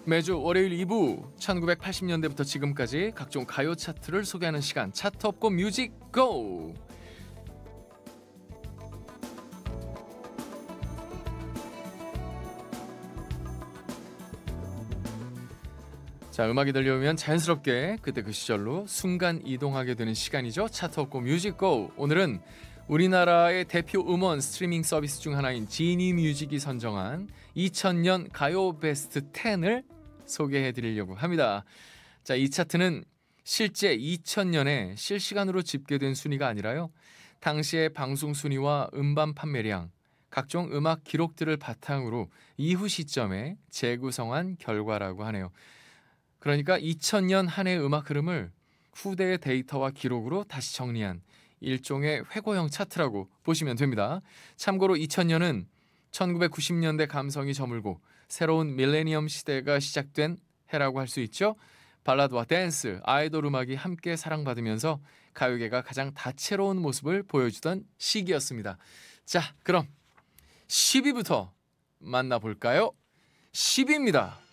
매주 월요일 2부 1980년대부터 지금까지 각종 가요 차트를 소개하는 시간 차트 업고 뮤직 고! 자, 음악이 들려오면 자연스럽게 그때 그 시절로 순간 이동하게 되는 시간이죠. 차트 업고 뮤직 고! 오늘은 우리나라의 대표 음원 스트리밍 서비스 중 하나인 지니 뮤직이 선정한 2000년 가요 베스트 10을 소개해 드리려고 합니다. 자, 이 차트는 실제 2000년에 실시간으로 집계된 순위가 아니라요. 당시의 방송 순위와 음반 판매량, 각종 음악 기록들을 바탕으로 이후 시점에 재구성한 결과라고 하네요. 그러니까 2000년 한 해 음악 흐름을 후대의 데이터와 기록으로 다시 정리한 일종의 회고형 차트라고 보시면 됩니다. 참고로 2000년은 1990년대 감성이 저물고 새로운 밀레니엄 시대가 시작된 해라고 할 수 있죠. 발라드와 댄스, 아이돌 음악이 함께 사랑받으면서 가요계가 가장 다채로운 모습을 보여주던 시기였습니다. 자, 그럼 10위부터 만나볼까요? 10위입니다.